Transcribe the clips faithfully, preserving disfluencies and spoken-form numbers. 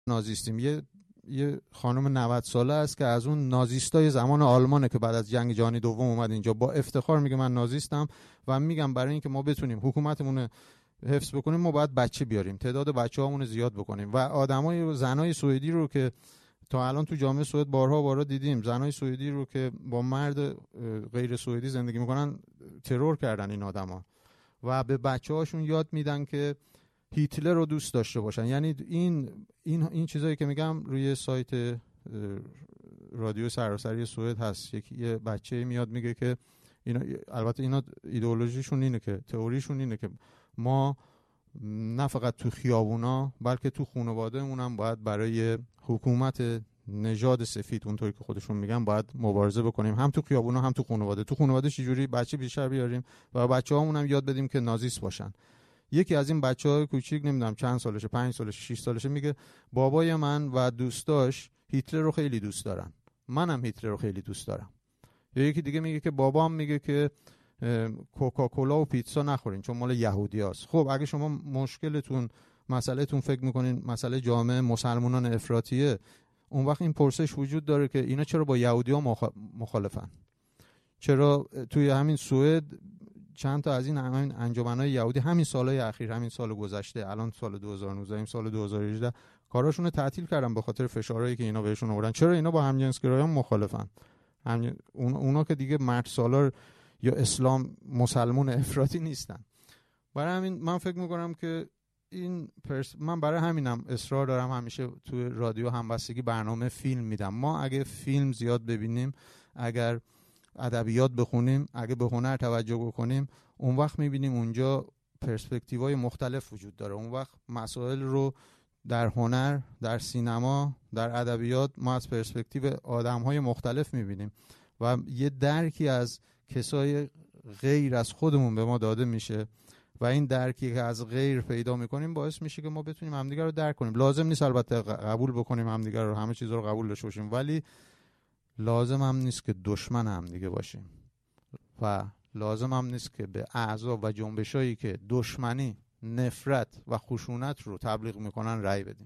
نازیستیم. یه یه خانم نود ساله است که از اون نازیستای زمان آلمانه که بعد از جنگ جهانی دوم اومد اینجا، با افتخار میگه من نازیستم و میگم برای اینکه ما بتونیم حکومتمون حفظ بکنیم ما باید بچه بیاریم، تعداد بچه‌هامون زیاد بکنیم. و آدمای زنای سوئدی رو که تا الان تو جامعه سوئد بارها بارها دیدیم، زنای سوئدی رو که با مرد غیر سوئدی زندگی میکنن ترور کردن این آدما و به بچه‌هاشون یاد میدن که هیتلر رو دوست داشته باشن. یعنی این این این چیزایی که میگم روی سایت رادیو سراسری سوئد هست. یک یه بچه میاد میگه که اینا، البته اینا ایدئولوژیشون اینه که تئوریشون اینه که ما نه فقط تو خیابونا بلکه تو خانوادهمون هم باید برای حکومت نژاد سفید اونطوری که خودشون میگن باید مبارزه بکنیم، هم تو خیابونا هم تو خانواده. تو خانواده چجوری بچه بیشتر بیاریم و بچه‌هامون هم یاد بدیم که نازیست باشن. یکی از این بچه‌های کوچیک نمیدونم چند سالشه، پنج سالشه، شش سالشه، میگه بابای من و دوستاش هیتلر رو خیلی دوست دارن، منم هیتلر رو خیلی دوست دارم. یا یکی دیگه میگه که بابام میگه که کوکاکولا و پیتزا نخورین چون مال یهودیاست. خب اگه شما مشکلتون مسئلهتون فکر میکنین مسئله جامعه مسلمانان افراطیه، اون وقت این پرسش وجود داره که اینا چرا با یهودی‌ها مخالفن؟ چرا توی همین سوئد چند تا از این همین انجمن‌های یهودی همین سالهای اخیر، همین سال گذشته، الان سال دو هزار و نوزده، این سال دو هزار و هجده کاراشون رو تعطیل کردن به خاطر فشارهایی که اینا بهشون آوردن؟ چرا اینا با همجنسگرایان مخالفن؟ هم اون اونا که دیگه مرد سالار یا اسلام مسلمان افراطی نیستن. برای همین من فکر میکنم که این پرس... من برای همینم اصرار دارم همیشه تو رادیو همبستگی برنامه فیلم میدم. ما اگه فیلم زیاد ببینیم، اگر ادبیات بخونیم، اگه به هنر توجه بکنیم، اون وقت میبینیم اونجا پرسپکتیوهای مختلف وجود داره. اون وقت مسائل رو در هنر، در سینما، در ادبیات ما از پرسپکتیو آدم‌های مختلف میبینیم و یه درکی از کسای غیر از خودمون به ما داده میشه و این درکی که از غیر پیدا میکنیم باعث میشه که ما بتونیم همدیگر رو درک کنیم. لازم نیست البته قبول بکنیم همدیگر رو، همه چیز رو قبول داشته باشیم، ولی لازم هم نیست که دشمن همدیگه باشیم و لازم هم نیست که به احزاب و جنبشایی که دشمنی، نفرت و خشونت رو تبلیغ میکنن رأی بدیم.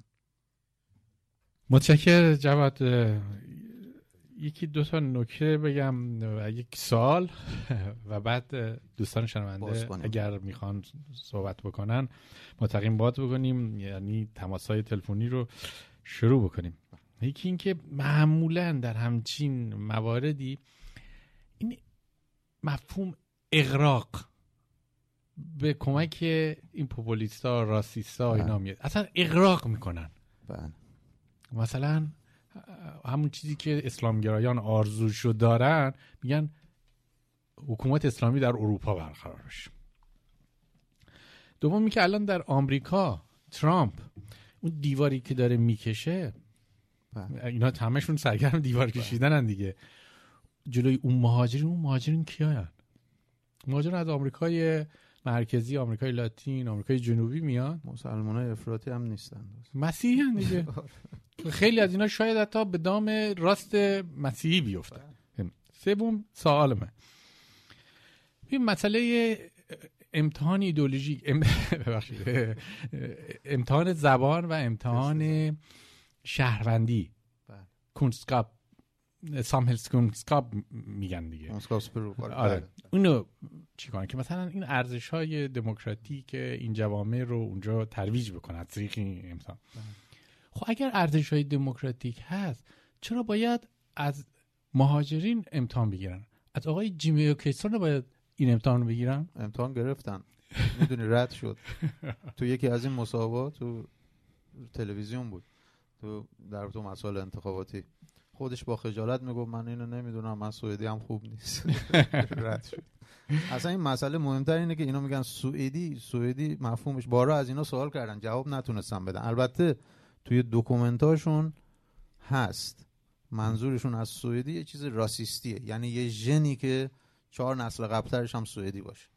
متشکرم جواد. یکی دو تا نکته بگم و یک سوال و بعد دوستان شنونده اگر میخوان صحبت بکنن متقیم بات بکنیم، یعنی تماس‌های تلفنی رو شروع بکنیم. یکی این که معمولاً در همچین مواردی این مفهوم اغراق به کمک این پوپولیستا، راسیستا اینا میاد، اصلا اغراق میکنن. بله. مثلا همون چیزی که اسلامگرایان آرزوشو دارن، میگن حکومت اسلامی در اروپا برقرار بشه. دومی که الان در آمریکا ترامپ اون دیواری که داره میکشه، اینا همشون سرگرم دیوار کشیدنن دیگه، جلوی اون مهاجرین. اون مهاجرین کیاین؟ مهاجرین از آمریکای مرکزی، آمریکای لاتین، آمریکای جنوبی میان. مسلمانای افراطی هم نیستن، مسیحی هم دیگه. خیلی از اینا شاید حتی به دام راست مسیحی بیفتن. سوم سوال من، این مسئله امتحان ایدئولوژیک، امتحان زبان و امتحان شهروندی، کنسکاپ، سامهلسکونسکاپ میگن دیگه. آره. اونو چی کنن که مثلا این ارزش‌های دموکراتیک این جوامع رو اونجا ترویج بکنن از طریق این امتحان. خب اگر ارزش‌های دموکراتیک هست، چرا باید از مهاجرین امتحان بگیرن؟ از آقای جیمی اوکیسون باید این امتحان رو بگیرن؟ امتحان گرفتن، میدونی رد شد. تو یکی از این مسابقات تو تلویزیون بود، تو در تو مسائل انتخاباتی، خودش با خجالت میگفت من اینو نمیدونم، من سوئدی هم خوب نیست. رد شد. اصلا این مسئله مهمتر اینه که اینا میگن سوئدی، سوئدی مفهومش، بارها از اینا سوال کردن جواب نتونستن بدن. البته توی دکومنتاشون هست منظورشون از سوئدی یه چیز راسیستیه، یعنی یه ژنی که چهار نسل قبلترش هم سوئدی باشه.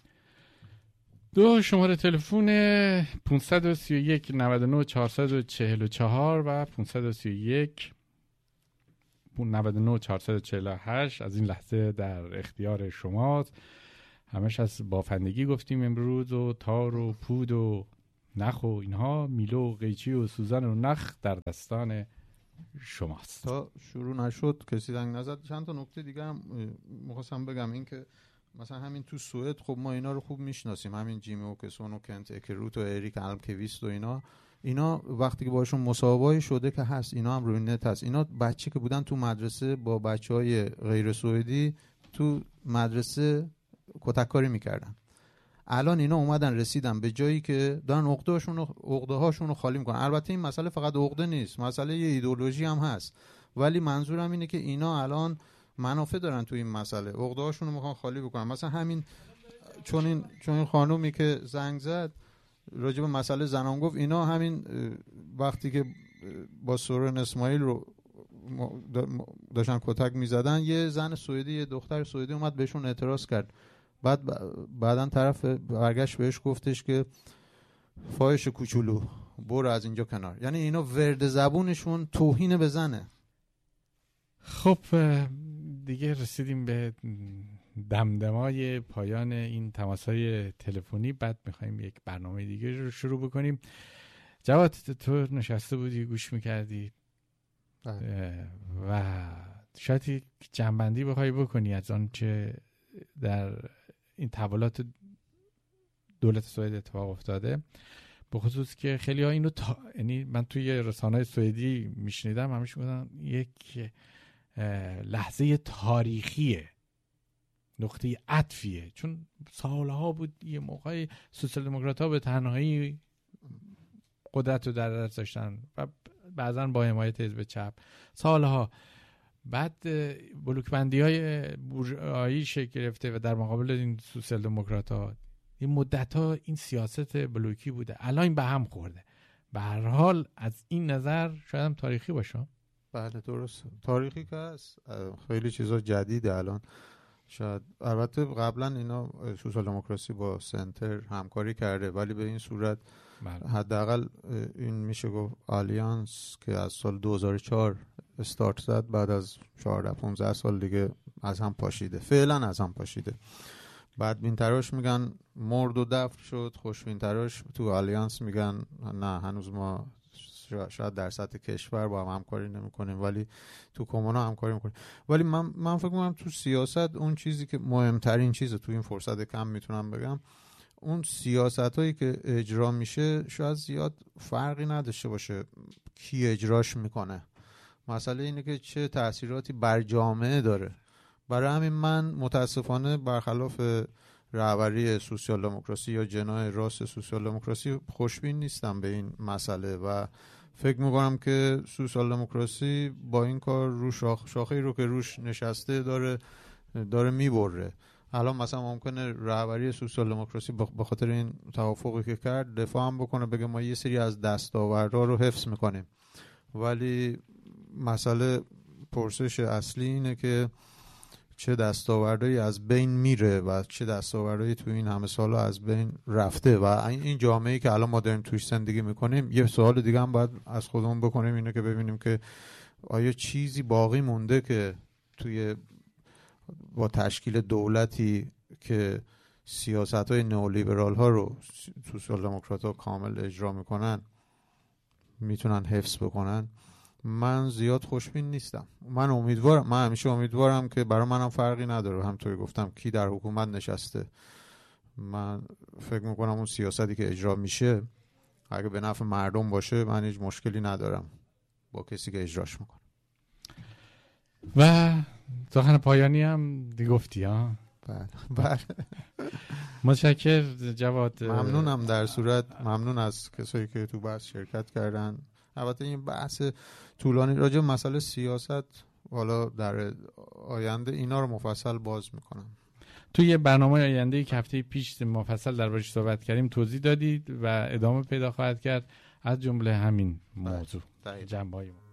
دو شماره تلفن پانصد و سی و یک نود و نه چهارصد و چهل و چهار و پانصد و سی و یک نود و نه چهارصد و چهل و هشت از این لحظه در اختیار شماست. همش از بافندگی گفتیم امروز و تار و پود و نخ و اینها، میلو و قیچی و سوزن و نخ در دستان شماست. تا شروع نشد کسی زنگ نزد. چند تا نکته دیگه هم می‌خواستم بگم، این که مثلا همین تو سوئد خب ما اینا رو خوب میشناسیم، همین جیمی اوکسون و کنت اکروت و اریک المکویست و اینا اینا وقتی که باشون مصاحبه‌ای شده که هست، اینا هم روی نت هست، اینا بچه که بودن تو مدرسه با بچهای غیر سوئدی تو مدرسه کتککاری میکردن. الان اینا اومدن رسیدن به جایی که دارن عقده‌هاشون رو عقده‌هاشون رو خالی میکنن. البته این مسئله فقط عقده نیست، مسئله یه ایدئولوژی هم هست، ولی منظورم اینه که اینا الان منافع دارن تو این مسئله، عقده‌هاشون رو میخوان خالی بکنن. مثلا همین چون این چون این خانومی که زنگ زد راجع به مسئله زنان گفت، اینا همین وقتی که با سورن اسماعیل رو داشتن کتک میزدن، یه زن سوئدی یه دختر سوئدی اومد بهشون اعتراض کرد، بعد بعدن طرف برگشت بهش گفتش که فاحش کوچولو برو از اینجا کنار. یعنی اینا ورد زبونشون توهین به زنه. خب دیگه رسیدیم به دمدمای پایان این تماس‌های تلفنی. بعد می‌خوایم یک برنامه دیگه رو شروع بکنیم. جواد تو نشسته بودی گوش می‌کردی و شاید یک جنبندی بخوای بکنی از آن چه در این تحولات دولت سوئد اتفاق افتاده، به خصوص که خیلی ها اینو تا... یعنی من توی رسانه‌های سوئدی میشنیدم همیشه میگن یک لحظه تاریخیه، نقطه عطفیه، چون سالها بود یه موقعی سوسیال دموکرات‌ها به تنهایی قدرت رو در دست داشتن و بعضا با حمایت حزب چپ سالها. بعد بلوکبندی‌های بورژوایی شکل گرفته و در مقابل این سوسیال دموکرات‌ها این مدت‌ها این سیاست بلوکی بوده، الان این به هم خورده. به هر حال از این نظر شاید هم تاریخی باشه. بله درست، تاریخی که هست، خیلی چیزا جدیده الان. شاید البته قبلا اینا سوسیال دموکراسی با سنتر همکاری کرده، ولی به این صورت حداقل این میشه گفت آلیانس که از سال دو هزار و چهار استارت زد، بعد از چهارده پانزده سال دیگه از هم پاشیده، فعلا از هم پاشیده. بعد بین تراش میگن مرد و دفن شد، خوشبین تراش تو آلیانس میگن نه هنوز ما شاید در سطح کشور با هم همکاری نمی کنیم ولی تو کمونا همکاری میکنیم. ولی من من فکر میکنم تو سیاست اون چیزی که مهمترین چیزه تو این فرصت کم میتونم بگم، اون سیاست هایی که اجرا میشه شاید زیاد فرقی نداشته باشه کی اجراش میکنه، مسئله اینه که چه تأثیراتی بر جامعه داره. برای همین من متاسفانه برخلاف رهبری سوسیال دموکراسی یا جناح راست سوسیال دموکراسی خوشبین نیستم به این مسئله و فکر میکنم که سوسیال دموکراسی با این کار رو شاخ شاخه‌ای رو که روش نشسته داره داره میبره. الان مثلا ممکنه رهبری سوسیال دموکراسی به خاطر این توافقی که کرد دفاع هم بکنه، بگه ما یه سری از دستاوردها رو حفظ میکنیم، ولی مسئله پرسش اصلی اینه که چه دستاوردهایی از بین میره و چه دستاوردهایی تو این همه سالا از بین رفته و این جامعه‌ای که الان ما داریم توش زندگی میکنیم. یه سوال دیگه هم باید از خودمون بکنیم، اینه که ببینیم که آیا چیزی باقی مونده که توی با تشکیل دولتی که سیاست‌های نئولیبرال ها رو سوسیال دموکرات‌ها کامل اجرا میکنن میتونن حفظ بکنن. من زیاد خوشبین نیستم. من امیدوارم، من همیشه امیدوارم که برای منم فرقی نداره، همونطوری گفتم کی در حکومت نشسته. من فکر میکنم اون سیاستی که اجرا میشه اگه به نفع مردم باشه من هیچ مشکلی ندارم با کسی که اجراش میکنه. و سخن پایانی هم دی گفتی ها؟ بله بله. متشکرم جواد. ممنونم، در صورت ممنون از کسایی که تو بحث شرکت کردن. البته این بحث طولانی راجع به مسئله سیاست حالا در آینده اینا رو مفصل باز میکنم. توی برنامه آینده که هفته پیش مفصل دربارش صحبت کردیم توضیح دادید و ادامه پیدا خواهد کرد، از جمله همین موضوع جنبه‌های